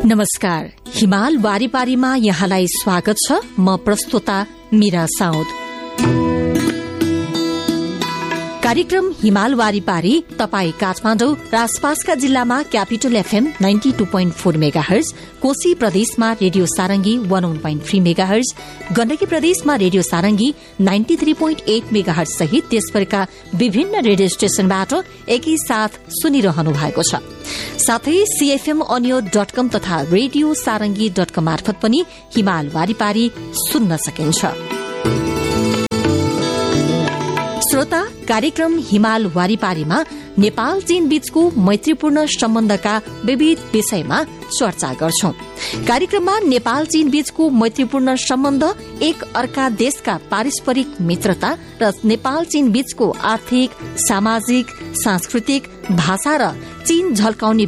नमस्कार, हिमाल वारीपारीमा यहाँलाई स्वागत छ। म प्रस्तोता मीरा साउद। कार्यक्रम हिमाल वारीपारी तपाई काठमाडौँ र आसपासका जिल्लामा क्यापिटल एफएम 92.4 मेगाहर्ज, कोशी प्रदेशमा रेडियो सारंगी 101.3 मेगाहर्ज, गण्डकी प्रदेशमा रेडियो सारंगी 93.8 मेगाहर्ज सहित देशभरका विभिन्न रेडियो स्टेशनबाट एकैसाथ सुनिरहनु भएको छ। साथै cfmonio.com तथा रेडियो सारंगी.com मार्फत पनि हिमाल वारीपारी सुन्न सकिन्छ। श्रोता, कार्यक्रम हिमाल वारीपारीमा नेपाल चीन बीचको मैत्रीपूर्ण सम्बन्धका विविध विषयमा चर्चा गर्छौं। कार्यक्रममा नेपाल चीन बीचको मैत्रीपूर्ण सम्बन्ध, एक अर्का देशका पारस्परिक मित्रता र नेपाल चीन बीचको आर्थिक, सामाजिक, सांस्कृतिक, भाषा र चीन झल्काउने